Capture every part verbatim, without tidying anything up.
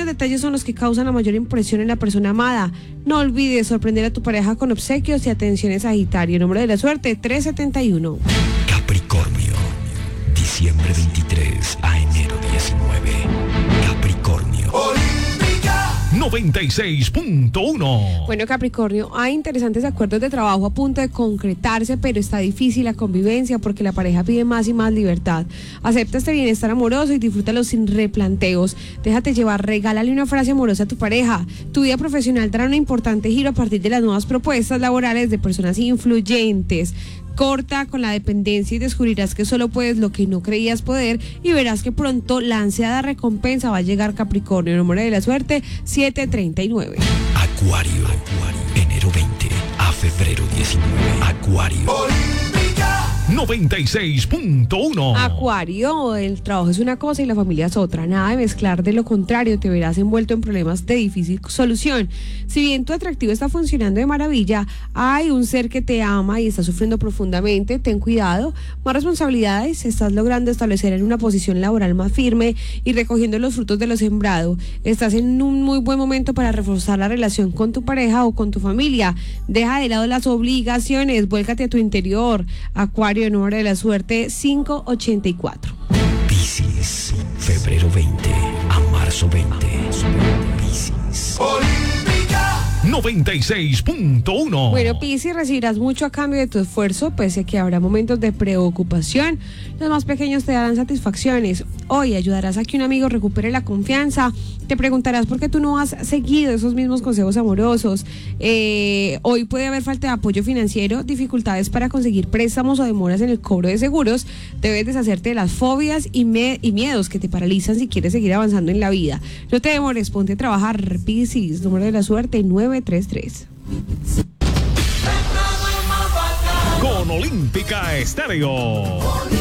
detalles son los que causan la mayor impresión en la persona amada. No olvides sorprender a tu pareja con obsequios y atenciones Sagitario. Número de la suerte, trescientos setenta y uno. Capricornio, diciembre veintitrés a enero diecinueve. Capricornio. noventa y seis punto uno. Bueno, Capricornio, hay interesantes acuerdos de trabajo a punto de concretarse, pero está difícil la convivencia porque la pareja pide más y más libertad. Acepta este bienestar amoroso y disfrútalo sin replanteos. Déjate llevar, regálale una frase amorosa a tu pareja. Tu vida profesional dará un importante giro a partir de las nuevas propuestas laborales de personas influyentes. Corta con la dependencia y descubrirás que solo puedes lo que no creías poder y verás que pronto la ansiada recompensa va a llegar, Capricornio. Número de la suerte, setecientos treinta y nueve. Acuario, Acuario, enero veinte a febrero diecinueve. Acuario. noventa y seis punto uno. Acuario, el trabajo es una cosa y la familia es otra. Nada de mezclar, de lo contrario, te verás envuelto en problemas de difícil solución. Si bien tu atractivo está funcionando de maravilla, hay un ser que te ama y está sufriendo profundamente. Ten cuidado, más responsabilidades, estás logrando establecer en una posición laboral más firme y recogiendo los frutos de lo sembrado. Estás en un muy buen momento para reforzar la relación con tu pareja o con tu familia. Deja de lado las obligaciones, vuélcate a tu interior. Acuario, número de la suerte, quinientos ochenta y cuatro. Piscis, febrero veinte a marzo veinte. Piscis. noventa y seis punto uno. Bueno, Piscis, recibirás mucho a cambio de tu esfuerzo, pese a que habrá momentos de preocupación. Los más pequeños te darán satisfacciones. Hoy ayudarás a que un amigo recupere la confianza. Te preguntarás por qué tú no has seguido esos mismos consejos amorosos. Eh, hoy puede haber falta de apoyo financiero, dificultades para conseguir préstamos o demoras en el cobro de seguros. Debes deshacerte de las fobias y, me- y miedos que te paralizan si quieres seguir avanzando en la vida. No te demores, ponte a trabajar. Piscis, número de la suerte, novecientos treinta y tres. Con Olímpica Estéreo.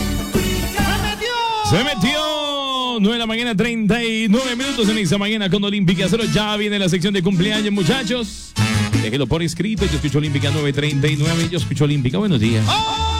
Se metió. nueve de la mañana, treinta y nueve minutos en esta mañana con Olímpica. Solo ya viene la sección de cumpleaños, muchachos. Déjelo por escrito. Yo escucho Olímpica nueve treinta y nueve. Yo escucho Olímpica. Buenos días. ¡Oh!